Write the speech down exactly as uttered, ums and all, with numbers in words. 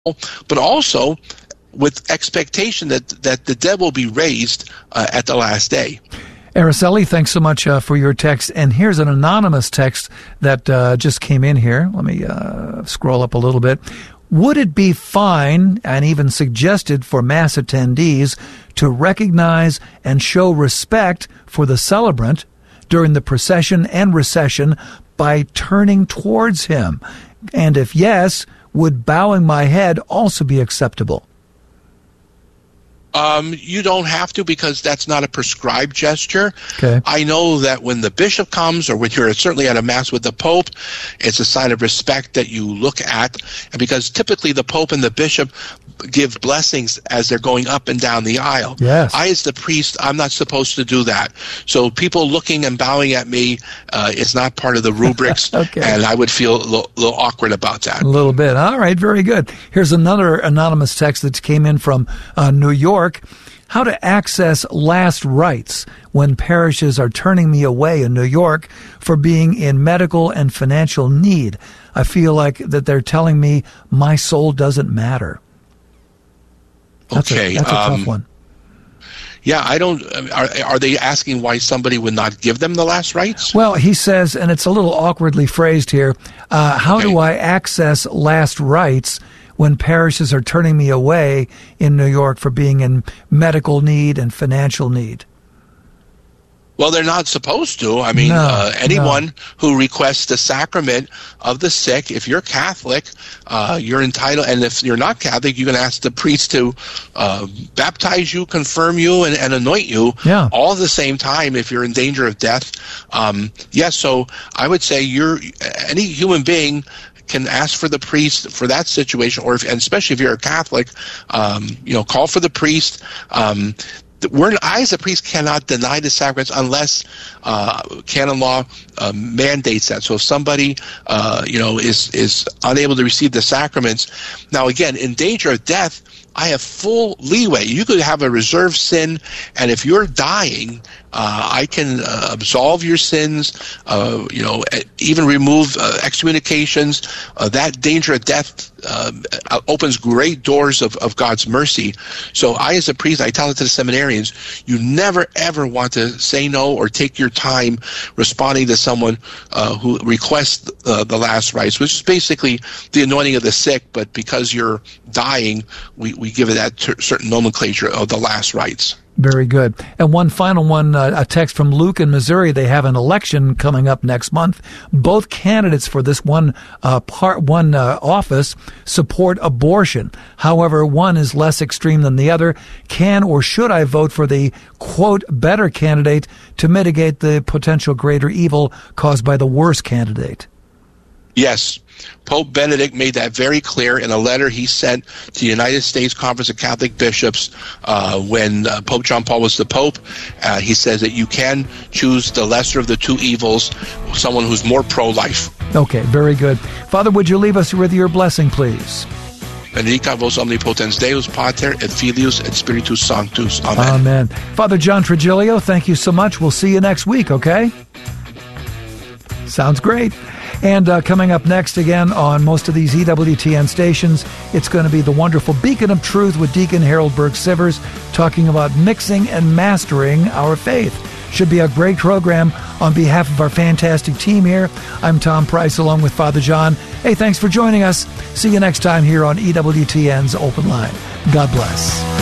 but also with expectation that, that the dead will be raised uh, at the last day. Araceli, thanks so much uh, for your text. And here's an anonymous text that uh, just came in here. Let me uh, scroll up a little bit. Would it be fine and even suggested for Mass attendees to recognize and show respect for the celebrant during the procession and recession by turning towards him? And if yes, would bowing my head also be acceptable? Um, you don't have to, because that's not a prescribed gesture. Okay. I know that when the bishop comes, or when you're certainly at a Mass with the Pope, it's a sign of respect that you look at. And because typically the Pope and the bishop give blessings as they're going up and down the aisle. Yes. I, as the priest, I'm not supposed to do that. So people looking and bowing at me uh, is not part of the rubrics, okay. And I would feel a little, little awkward about that. A little bit. All right, very good. Here's another anonymous text that came in from uh, New York. How to access last rites when parishes are turning me away in New York for being in medical and financial need. I feel like that they're telling me my soul doesn't matter. That's okay. A, that's a um, tough one. Yeah, I don't. Are, are they asking why somebody would not give them the last rites? Well, he says, and it's a little awkwardly phrased here, uh, how okay. do I access last rites when parishes are turning me away in New York for being in medical need and financial need? Well, they're not supposed to. I mean, no, uh, anyone no. who requests the sacrament of the sick, if you're Catholic, uh, you're entitled, and if you're not Catholic, you can ask the priest to uh, baptize you, confirm you, and, and anoint you yeah. all at the same time if you're in danger of death. Um, yes, yeah, so I would say you're any human being can ask for the priest for that situation, or if, and especially if you're a Catholic, um, you know, call for the priest. Um, We're, I, as a priest, cannot deny the sacraments unless uh, canon law uh, mandates that. So if somebody, uh, you know, is is unable to receive the sacraments, now again, in danger of death, I have full leeway. You could have a reserved sin, and if you're dying, uh, I can uh, absolve your sins, uh, you know, even remove uh, excommunications. Uh, that danger of death uh, opens great doors of, of God's mercy. So I, as a priest, I tell it to the seminarians, you never, ever want to say no or take your time responding to someone uh, who requests uh, the last rites, which is basically the anointing of the sick, but because you're dying, we, we give it that ter- certain nomenclature of the last rites. Very good. And one final one, uh, a text from Luke in Missouri. They have an election coming up next month. Both candidates for this one uh, part, one uh, office support abortion. However, one is less extreme than the other. Can or should I vote for the, quote, better candidate to mitigate the potential greater evil caused by the worse candidate? Yes. Pope Benedict made that very clear in a letter he sent to the United States Conference of Catholic Bishops uh, when uh, Pope John Paul was the Pope. Uh, he says that you can choose the lesser of the two evils, someone who's more pro-life. Okay, very good. Father, would you leave us with your blessing, please? Benedicat vos omnipotens Deus, Pater, et Filius, et Spiritus Sanctus. Amen. Amen. Father John Trigilio, thank you so much. We'll see you next week, okay? Sounds great. And uh, coming up next again on most of these E W T N stations, it's going to be the wonderful Beacon of Truth with Deacon Harold Burke-Sivers talking about mixing and mastering our faith. Should be a great program. On behalf of our fantastic team here, I'm Tom Price along with Father John. Hey, thanks for joining us. See you next time here on E W T N's Open Line. God bless.